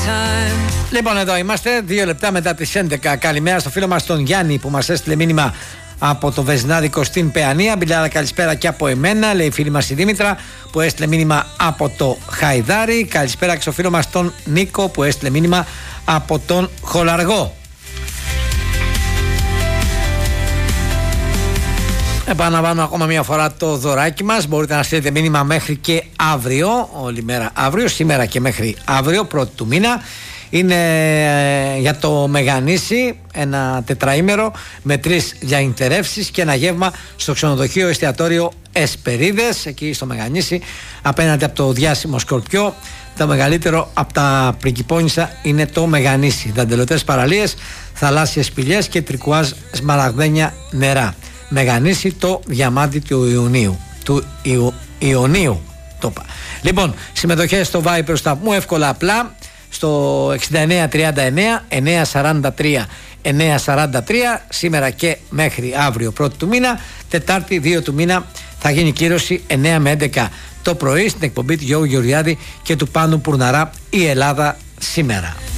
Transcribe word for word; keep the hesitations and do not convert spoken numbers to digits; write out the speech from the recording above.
Λοιπόν, εδώ είμαστε, δύο λεπτά μετά τις έντεκα. Καλημέρα στο φίλο μας τον Γιάννη που μας έστειλε μήνυμα από το Βεζινάδικο στην Παιανία. Μπιλάρα, καλησπέρα και από εμένα, λέει η φίλη μας η Δήμητρα που έστειλε μήνυμα από το Χαϊδάρι. Καλησπέρα και στο φίλο μας τον Νίκο που έστειλε μήνυμα από τον Χολαργό. Επαναλαμβάνω ακόμα μια φορά το δωράκι μας. Μπορείτε να στείλετε μήνυμα μέχρι και αύριο, όλη μέρα αύριο, σήμερα και μέχρι αύριο, πρώτη του μήνα. Είναι για το Μεγανήσι, ένα τετραήμερο με τρεις διαιντερεύσεις και ένα γεύμα στο ξενοδοχείο εστιατόριο Εσπερίδες, εκεί στο Μεγανήσι, απέναντι από το διάσημο Σκορπιό. Το μεγαλύτερο από τα Πριγκιπόνισσα είναι το Μεγανήσι. Δαντελωτές παραλίες, θαλάσσιες σπηλιές και τρικουάζ σμαραγδένια νερά. Μεγανήσι, το διαμάντι του Ιουνίου. Του Ιου, Ιωνίου. Το είπα. Λοιπόν, συμμετοχές στο Viper σταθμού εύκολα απλά στο εξήντα εννέα τριάντα εννέα εννιακόσια σαράντα τρία εννιακόσια σαράντα τρία. Σήμερα και μέχρι αύριο πρώτη του μήνα. Τετάρτη δύο του μήνα θα γίνει κύρωση εννέα με έντεκα το πρωί στην εκπομπή του Γιώργου Γεωργιάδη και του Πάνου Πουρναρά, η Ελλάδα σήμερα.